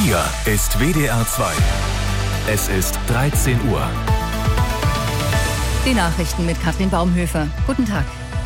Hier ist WDR 2. Es ist 13 Uhr. Die Nachrichten mit Katrin Baumhöfer. Guten Tag.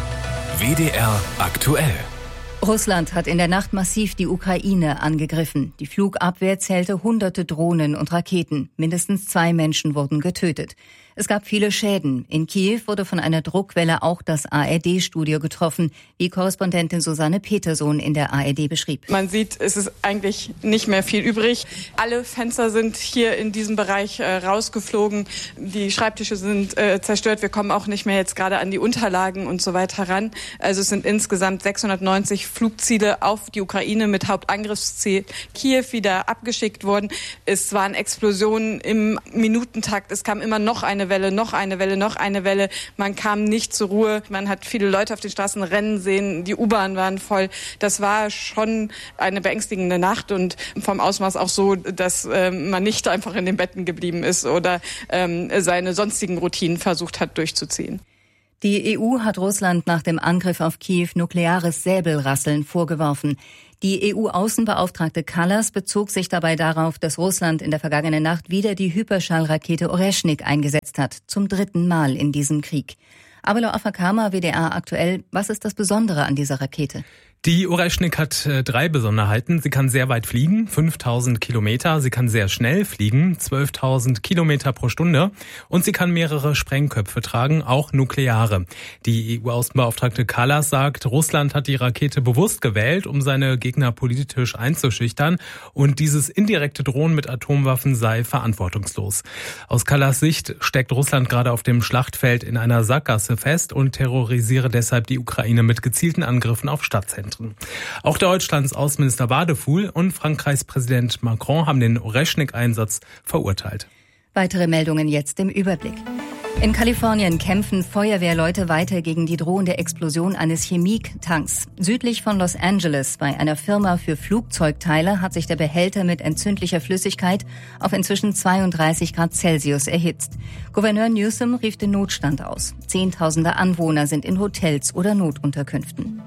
WDR aktuell. Russland hat in der Nacht massiv die Ukraine angegriffen. Die Flugabwehr zählte hunderte Drohnen und Raketen. Mindestens 2 Menschen wurden getötet. Es gab viele Schäden. In Kiew wurde von einer Druckwelle auch das ARD-Studio getroffen, wie Korrespondentin Susanne Petersohn in der ARD beschrieb. Man sieht, es ist eigentlich nicht mehr viel übrig. Alle Fenster sind hier in diesem Bereich rausgeflogen. Die Schreibtische sind zerstört. Wir kommen auch nicht mehr jetzt gerade an die Unterlagen und so weiter ran. Also es sind insgesamt 690 Flugziele auf die Ukraine mit Hauptangriffsziel Kiew wieder abgeschickt worden. Es waren Explosionen im Minutentakt. Es kam immer noch eine Welle, noch eine Welle, noch eine Welle. Man kam nicht zur Ruhe. Man hat viele Leute auf den Straßen rennen sehen. Die U-Bahn waren voll. Das war schon eine beängstigende Nacht und vom Ausmaß auch so, dass man nicht einfach in den Betten geblieben ist oder seine sonstigen Routinen versucht hat durchzuziehen. Die EU hat Russland nach dem Angriff auf Kiew nukleares Säbelrasseln vorgeworfen. Die EU-Außenbeauftragte Kallas bezog sich dabei darauf, dass Russland in der vergangenen Nacht wieder die Hyperschallrakete Oreschnik eingesetzt hat, zum 3. Mal in diesem Krieg. Abelo Afakama, WDR aktuell, was ist das Besondere an dieser Rakete? Die Oreschnik hat 3 Besonderheiten. Sie kann sehr weit fliegen, 5000 Kilometer. Sie kann sehr schnell fliegen, 12.000 Kilometer pro Stunde. Und sie kann mehrere Sprengköpfe tragen, auch nukleare. Die EU-Außenbeauftragte Kallas sagt, Russland hat die Rakete bewusst gewählt, um seine Gegner politisch einzuschüchtern. Und dieses indirekte Drohen mit Atomwaffen sei verantwortungslos. Aus Kallas Sicht steckt Russland gerade auf dem Schlachtfeld in einer Sackgasse fest und terrorisiere deshalb die Ukraine mit gezielten Angriffen auf Stadtzentren. Auch Deutschlands Außenminister Wadefuhl und Frankreichs Präsident Macron haben den Oreschnik-Einsatz verurteilt. Weitere Meldungen jetzt im Überblick. In Kalifornien kämpfen Feuerwehrleute weiter gegen die drohende Explosion eines Chemietanks. Südlich von Los Angeles bei einer Firma für Flugzeugteile hat sich der Behälter mit entzündlicher Flüssigkeit auf inzwischen 32 Grad Celsius erhitzt. Gouverneur Newsom rief den Notstand aus. Zehntausende Anwohner sind in Hotels oder Notunterkünften.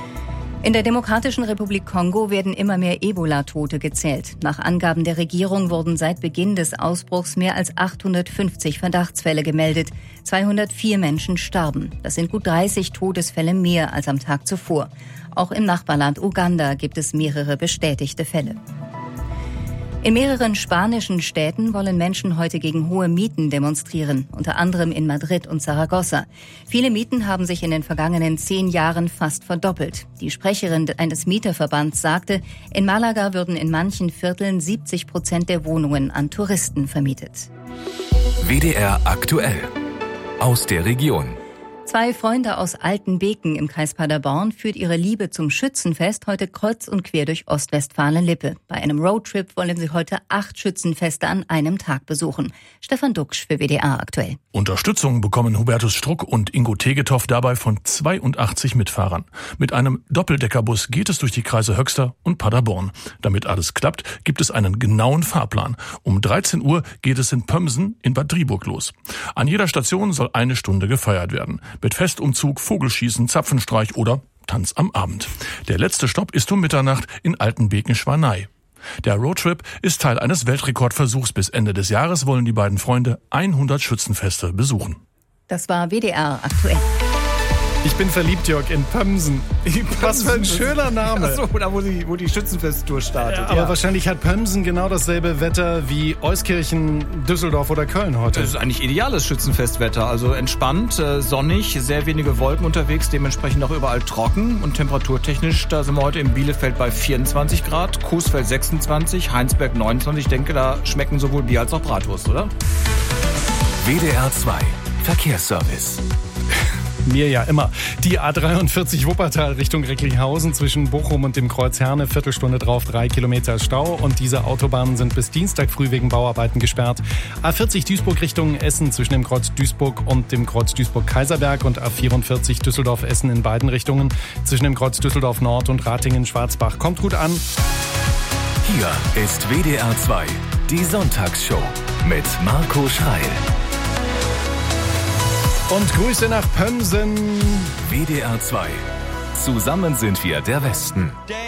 In der Demokratischen Republik Kongo werden immer mehr Ebola-Tote gezählt. Nach Angaben der Regierung wurden seit Beginn des Ausbruchs mehr als 850 Verdachtsfälle gemeldet. 204 Menschen starben. Das sind gut 30 Todesfälle mehr als am Tag zuvor. Auch im Nachbarland Uganda gibt es mehrere bestätigte Fälle. In mehreren spanischen Städten wollen Menschen heute gegen hohe Mieten demonstrieren, unter anderem in Madrid und Saragossa. Viele Mieten haben sich in den vergangenen 10 Jahren fast verdoppelt. Die Sprecherin eines Mieterverbands sagte, in Malaga würden in manchen Vierteln 70% der Wohnungen an Touristen vermietet. WDR aktuell. Aus der Region. 2 Freunde aus Altenbeken im Kreis Paderborn führt ihre Liebe zum Schützenfest heute kreuz und quer durch Ostwestfalen-Lippe. Bei einem Roadtrip wollen sie heute 8 Schützenfeste an einem Tag besuchen. Stefan Duxch für WDR aktuell. Unterstützung bekommen Hubertus Struck und Ingo Tegetow dabei von 82 Mitfahrern. Mit einem Doppeldeckerbus geht es durch die Kreise Höxter und Paderborn. Damit alles klappt, gibt es einen genauen Fahrplan. Um 13 Uhr geht es in Pömsen in Bad Driburg los. An jeder Station soll 1 Stunde gefeiert werden. Mit Festumzug, Vogelschießen, Zapfenstreich oder Tanz am Abend. Der letzte Stopp ist um Mitternacht in Altenbeken-Schwanei. Der Roadtrip ist Teil eines Weltrekordversuchs. Bis Ende des Jahres wollen die beiden Freunde 100 Schützenfeste besuchen. Das war WDR aktuell. Ich bin verliebt, Jörg, in Pömsen. Was für ein schöner Name. Achso, da wo die Schützenfesttour startet. Ja, aber wahrscheinlich hat Pömsen genau dasselbe Wetter wie Euskirchen, Düsseldorf oder Köln heute. Das ist eigentlich ideales Schützenfestwetter. Also entspannt, sonnig, sehr wenige Wolken unterwegs, dementsprechend auch überall trocken. Und temperaturtechnisch, da sind wir heute in Bielefeld bei 24 Grad, Coesfeld 26, Heinsberg 29. Ich denke, da schmecken sowohl Bier als auch Bratwurst, oder? WDR 2 Verkehrsservice. Mir ja immer. Die A43 Wuppertal Richtung Recklinghausen zwischen Bochum und dem Kreuz Herne, Viertelstunde drauf 3 Kilometer Stau und diese Autobahnen sind bis Dienstag früh wegen Bauarbeiten gesperrt. A40 Duisburg Richtung Essen zwischen dem Kreuz Duisburg und dem Kreuz Duisburg-Kaiserberg und A44 Düsseldorf-Essen in beiden Richtungen zwischen dem Kreuz Düsseldorf Nord und Ratingen-Schwarzbach. Kommt gut an. Hier ist WDR 2, die Sonntagsshow mit Marco Schreil. Und Grüße nach Pömsen. WDR 2. Zusammen sind wir der Westen.